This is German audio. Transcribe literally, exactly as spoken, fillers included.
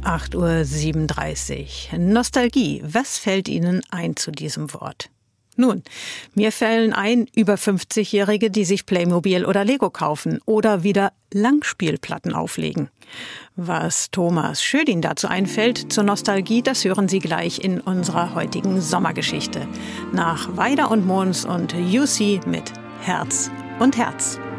acht Uhr siebenunddreißig. Nostalgie. Was fällt Ihnen ein zu diesem Wort? Nun, mir fällen ein über fünfzigjährige, die sich Playmobil oder Lego kaufen oder wieder Langspielplatten auflegen. Was Thomas Schödin dazu einfällt zur Nostalgie, das hören Sie gleich in unserer heutigen Sommergeschichte. Nach Weider und Mons und U C mit Herz und Herz.